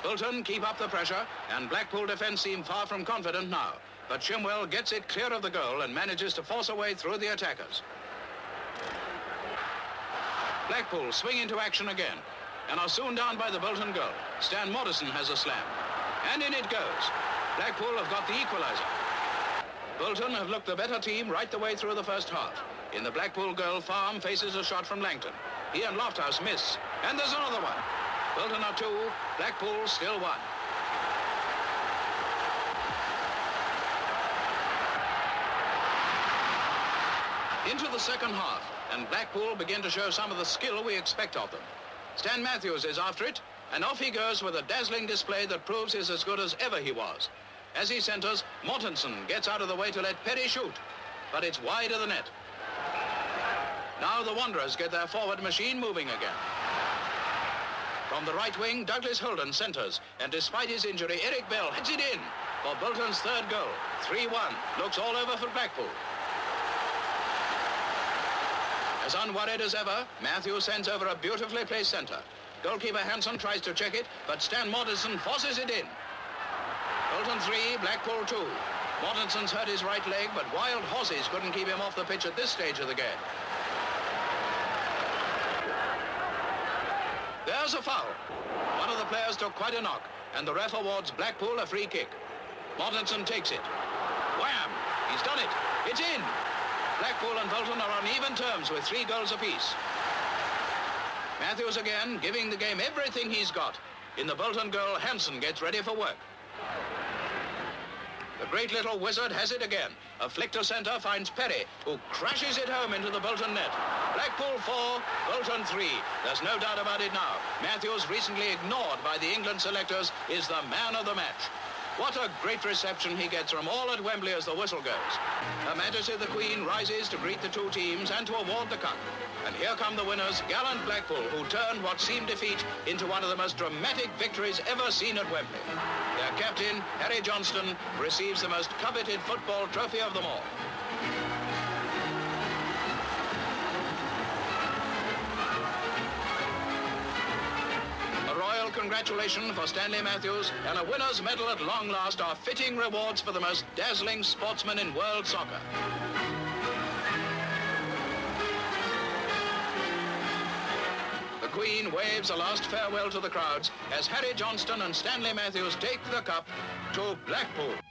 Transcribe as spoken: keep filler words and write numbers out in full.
Bolton keep up the pressure, and Blackpool defence seem far from confident now. But Shimwell gets it clear of the goal and manages to force a way through the attackers. Blackpool swing into action again and are soon down by the Bolton goal. Stan Morrison has a slam. And in it goes. Blackpool have got the equaliser. Bolton have looked the better team right the way through the first half. In the Blackpool goal, Farm faces a shot from Langton. He and Lofthouse miss. And there's another one. Bolton are two, Blackpool still one. Into the second half, and Blackpool begin to show some of the skill we expect of them. Stan Matthews is after it, and off he goes with a dazzling display that proves he's as good as ever he was. As he centres, Mortensen gets out of the way to let Perry shoot, but it's wide of the net. Now the Wanderers get their forward machine moving again. From the right wing, Douglas Holden centres, and despite his injury, Eric Bell heads it in for Bolton's third goal. three one. Looks all over for Blackpool. As unworried as ever, Matthews sends over a beautifully placed centre. Goalkeeper Hansen tries to check it, but Stan Mortensen forces it in. Bolton three, Blackpool two. Mortensen's hurt his right leg, but wild horses couldn't keep him off the pitch at this stage of the game. There's a foul. One of the players took quite a knock, and the ref awards Blackpool a free kick. Mortensen takes it. Wham! He's done it. It's in. Blackpool and Bolton are on even terms with three goals apiece. Matthews again, giving the game everything he's got. In the Bolton goal, Hansen gets ready for work. The great little wizard has it again. A flick to centre finds Perry, who crashes it home into the Bolton net. Blackpool four, Bolton three. There's no doubt about it now. Matthews, recently ignored by the England selectors, is the man of the match. What a great reception he gets from all at Wembley as the whistle goes. Her Majesty the Queen rises to greet the two teams and to award the cup. And here come the winners, gallant Blackpool, who turned what seemed defeat into one of the most dramatic victories ever seen at Wembley. Their captain, Harry Johnston, receives the most coveted football trophy of them all. Congratulations for Stanley Matthews, and a winner's medal at long last are fitting rewards for the most dazzling sportsman in world soccer. The Queen waves a last farewell to the crowds as Harry Johnston and Stanley Matthews take the cup to Blackpool.